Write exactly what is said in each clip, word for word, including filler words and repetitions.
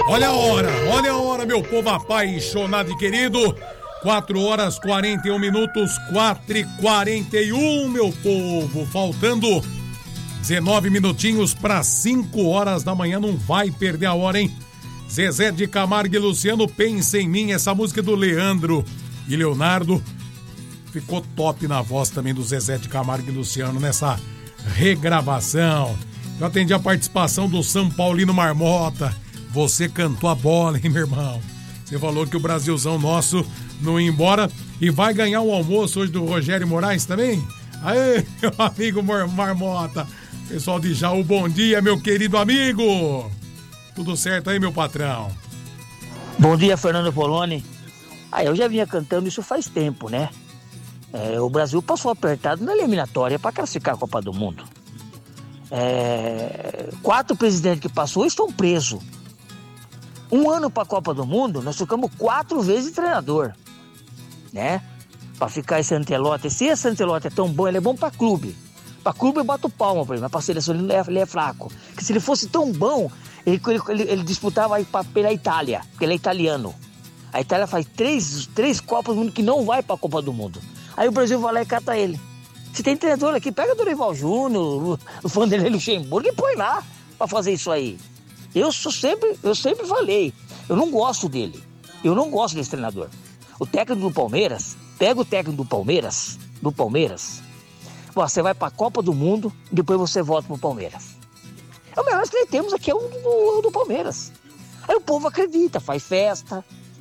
Olha a hora, olha a hora, meu povo apaixonado e querido. quatro horas quarenta e um minutos, quatro e quarenta e um, meu povo. Faltando dezenove minutinhos para cinco horas da manhã. Não vai perder a hora, hein? Zezé de Camargo e Luciano, Pensa em Mim. Essa música é do Leandro e Leonardo. Ficou top na voz também do Zezé de Camargo e Luciano nessa regravação. Eu atendi a participação do São Paulino Marmota. Você cantou a bola, hein, meu irmão? Você falou que o Brasilzão nosso não ia embora e vai ganhar o almoço hoje do Rogério Moraes também? Aê, meu amigo Marmota. Pessoal de Jaú, bom dia, meu querido amigo. Tudo certo aí, meu patrão? Bom dia, Fernando Poloni. Ah, eu já vinha cantando isso faz tempo, né? É, o Brasil passou apertado na eliminatória para classificar a Copa do Mundo. É, quatro presidentes que passou estão presos. Um ano para a Copa do Mundo, nós ficamos quatro vezes treinador, né? Para ficar esse Ancelotti. Se esse Ancelotti é tão bom, ele é bom para clube. Para clube eu bato palma para ele, mas para seleção ele é, ele é fraco. Porque se ele fosse tão bom, ele, ele, ele disputava aí pela Itália, porque ele é italiano. A Itália faz três, três Copas do Mundo que não vai para a Copa do Mundo. Aí o Brasil vai lá e cata ele. Se tem treinador aqui, pega o Dorival Júnior, o Vanderlei Luxemburgo e põe lá para fazer isso aí. Eu sou sempre, eu sempre falei, eu não gosto dele. Eu não gosto desse treinador. O técnico do Palmeiras, pega o técnico do Palmeiras, do Palmeiras, você vai para a Copa do Mundo e depois você volta pro Palmeiras. É o melhor que nós temos aqui, é o do, do Palmeiras. Aí o povo acredita, faz festa.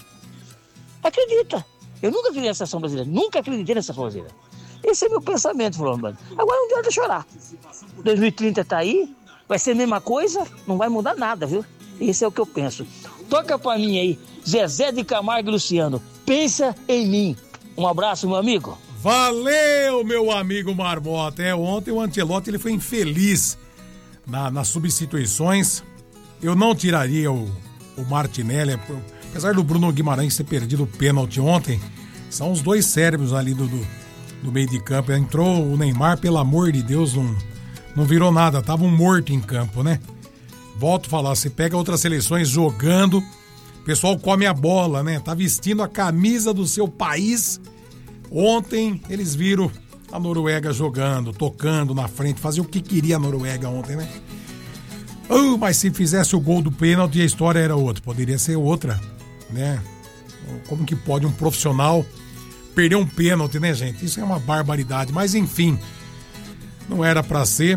Acredita. Eu nunca acreditei na seleção brasileira, nunca acreditei na seleção brasileira. Esse é meu pensamento, Flamengo. Agora não adianta chorar. dois mil e trinta tá aí, vai ser a mesma coisa, não vai mudar nada, viu? Esse é o que eu penso. Toca pra mim aí, Zezé de Camargo e Luciano, Pensa em Mim. Um abraço, meu amigo. Valeu, meu amigo Marmota. É, ontem o Ancelotti ele foi infeliz na, nas substituições. Eu não tiraria o, o Martinelli, apesar do Bruno Guimarães ter perdido o pênalti ontem. São os dois cérebros ali do, do, do meio de campo. Entrou o Neymar, pelo amor de Deus, não, não virou nada. Tava um morto em campo, né? Volto a falar, você pega outras seleções jogando, o pessoal come a bola, né? Tá vestindo a camisa do seu país. Ontem eles viram a Noruega jogando, tocando na frente, fazia o que queria a Noruega ontem, né? Oh, mas se fizesse o gol do pênalti, a história era outra, poderia ser outra, né? Como que pode um profissional perder um pênalti, né, gente? Isso é uma barbaridade, mas enfim, não era pra ser.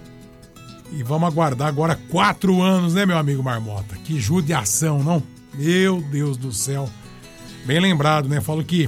E vamos aguardar agora quatro anos, né, meu amigo Marmota? Que judiação, não? Meu Deus do céu. Bem lembrado, né? Falo que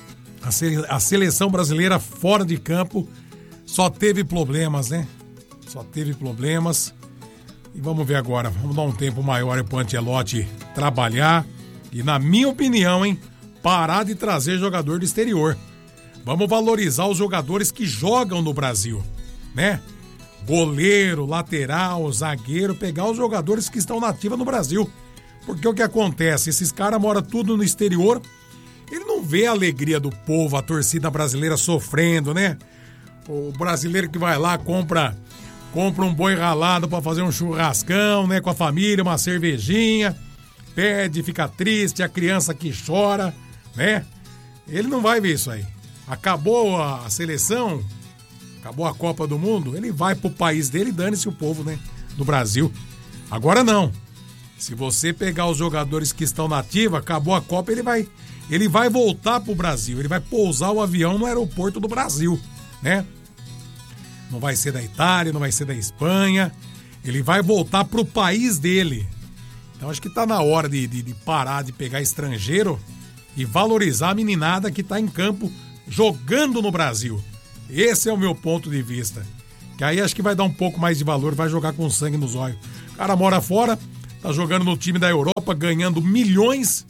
a seleção brasileira fora de campo só teve problemas, né? Só teve problemas. E vamos ver agora, vamos dar um tempo maior pro Ancelotti trabalhar. E na minha opinião, hein, parar de trazer jogador do exterior. Vamos valorizar os jogadores que jogam no Brasil, né? Goleiro, lateral, zagueiro, pegar os jogadores que estão na ativa no Brasil. Porque o que acontece? Esses caras moram tudo no exterior. Ele não vê a alegria do povo, a torcida brasileira sofrendo, né? O brasileiro que vai lá, compra, compra um boi ralado pra fazer um churrascão, né? Com a família, uma cervejinha, pede, fica triste, a criança que chora, né? Ele não vai ver isso aí. Acabou a seleção, acabou a Copa do Mundo, ele vai pro país dele e dane-se o povo, né? Do Brasil. Agora não. Se você pegar os jogadores que estão na ativa, acabou a Copa, ele vai... Ele vai voltar pro Brasil, ele vai pousar o avião no aeroporto do Brasil, né? Não vai ser da Itália, não vai ser da Espanha, ele vai voltar pro país dele. Então acho que tá na hora de, de, de parar de pegar estrangeiro e valorizar a meninada que tá em campo jogando no Brasil. Esse é o meu ponto de vista. Que aí acho que vai dar um pouco mais de valor, vai jogar com sangue nos olhos. O cara mora fora, tá jogando no time da Europa, ganhando milhões...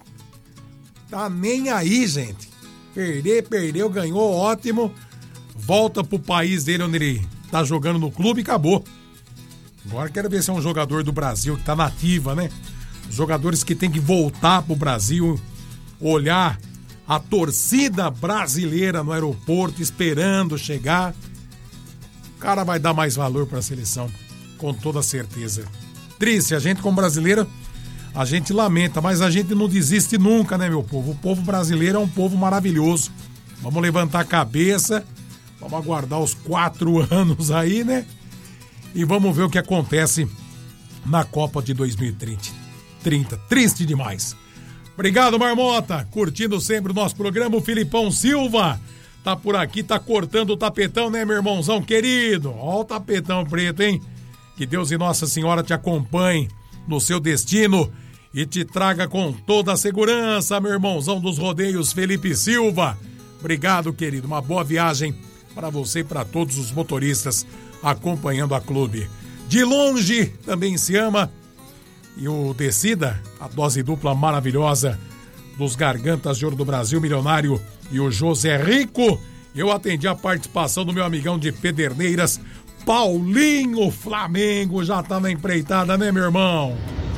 Tá nem aí, gente. Perder, perdeu, ganhou, ótimo. Volta pro país dele onde ele tá jogando no clube e acabou. Agora quero ver se é um jogador do Brasil que tá na ativa, né? Os jogadores que tem que voltar pro Brasil, olhar a torcida brasileira no aeroporto esperando chegar. O cara vai dar mais valor pra seleção, com toda certeza. Triste, a gente como brasileiro, a gente lamenta, mas a gente não desiste nunca, né, meu povo? O povo brasileiro é um povo maravilhoso. Vamos levantar a cabeça, vamos aguardar os quatro anos aí, né? E vamos ver o que acontece na Copa de dois mil e trinta. Triste demais. Obrigado, Marmota. Curtindo sempre o nosso programa, o Filipão Silva tá por aqui, tá cortando o tapetão, né, meu irmãozão querido? Ó o tapetão preto, hein? Que Deus e Nossa Senhora te acompanhem no seu destino e te traga com toda a segurança, meu irmãozão dos rodeios, Felipe Silva. Obrigado, querido. Uma boa viagem para você e para todos os motoristas acompanhando a clube. De longe, também se ama. E o Decida, a dose dupla maravilhosa dos Gargantas de Ouro do Brasil, Milionário e o José Rico. Eu atendi a participação do meu amigão de Pederneiras, Paulinho Flamengo. Já tá na empreitada, né, meu irmão?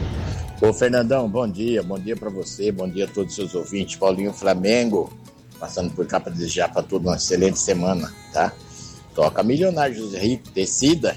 Ô, Fernandão, bom dia. Bom dia pra você, bom dia a todos os seus ouvintes. Paulinho Flamengo, passando por cá pra desejar pra todos uma excelente semana, tá? Toca Milionário, José Rico, Decida.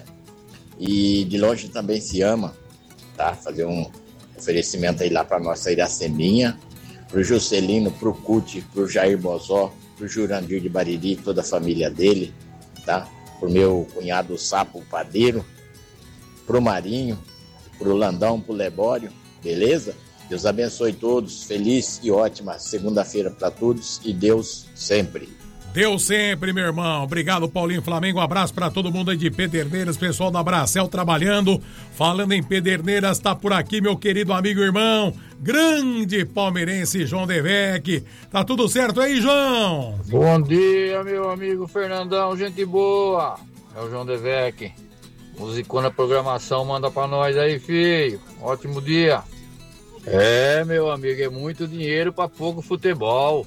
E de longe também se ama. Tá? Fazer um oferecimento aí lá para nossa Iraceminha, pro Juscelino, pro Cuti, pro Jair Bozó, pro Jurandir de Bariri, toda a família dele, tá? Pro meu cunhado Sapo Padeiro, pro Marinho, pro Landão, pro Lebório, beleza? Deus abençoe todos, feliz e ótima segunda-feira para todos e Deus sempre. Deus sempre, meu irmão. Obrigado, Paulinho Flamengo. Um abraço pra todo mundo aí de Pederneiras, pessoal da Bracel trabalhando. Falando em Pederneiras, tá por aqui meu querido amigo e irmão, grande palmeirense João Devec. Tá tudo certo aí, João? Bom dia, meu amigo Fernandão, gente boa. É o João Devec. Musicou na programação, manda pra nós aí, filho. Ótimo dia. É, meu amigo, é muito dinheiro pra pouco futebol.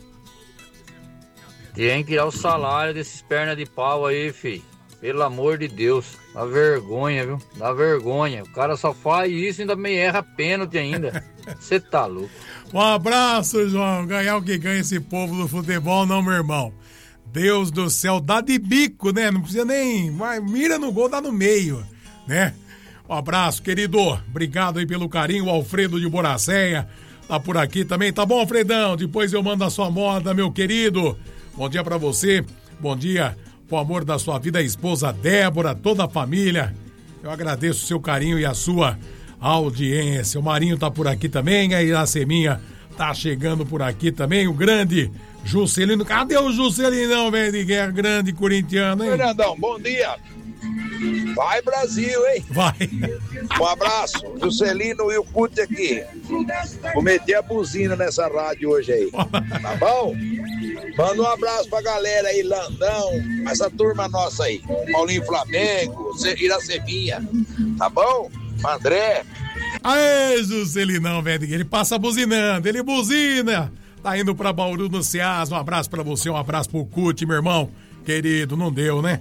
Tem que tirar o salário desses pernas de pau aí, filho. Pelo amor de Deus. Dá vergonha, viu? Dá vergonha. O cara só faz isso e ainda me erra pênalti ainda. Você tá louco. Um abraço, João. Ganhar o que ganha esse povo do futebol, não, meu irmão. Deus do céu, dá de bico, né? Não precisa nem... Vai, mira no gol, dá no meio, né? Um abraço, querido. Obrigado aí pelo carinho. O Alfredo de Boracéia tá por aqui também. Tá bom, Alfredão? Depois eu mando a sua moda, meu querido. Bom dia pra você, bom dia pro amor da sua vida, a esposa Débora, toda a família. Eu agradeço o seu carinho e a sua audiência. O Marinho tá por aqui também, a Iraceminha tá chegando por aqui também, o grande Juscelino. Cadê o Juscelinão, velho de guerra, grande corintiano, hein? Fernandão, bom dia. Vai, Brasil, hein? Vai. Um abraço, Juscelino e o Cuti aqui. Vou meter a buzina nessa rádio hoje aí. Tá bom? Manda um abraço pra galera aí, Landão, essa turma nossa aí. Paulinho Flamengo, Iraceminha. Tá bom? André. Aê, Juscelinão, velho. Ele passa buzinando, ele buzina. Tá indo pra Bauru no Ceasa. Um abraço pra você, um abraço pro Cuti, meu irmão. Querido, não deu, né?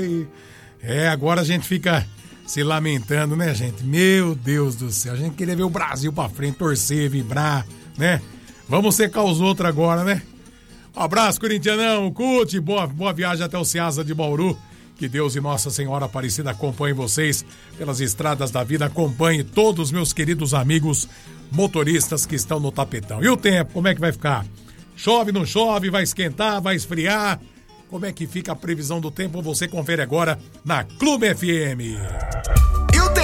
É, agora a gente fica se lamentando, né, gente? Meu Deus do céu. A gente queria ver o Brasil pra frente, torcer, vibrar, né? Vamos secar os outros agora, né? Um abraço, corintianão, Cuti, boa, boa viagem até o Ceasa de Bauru. Que Deus e Nossa Senhora Aparecida acompanhem vocês pelas estradas da vida. Acompanhe todos os meus queridos amigos motoristas que estão no tapetão. E o tempo, como é que vai ficar? Chove, não chove, vai esquentar, vai esfriar? Como é que fica a previsão do tempo? Você confere agora na Clube F M.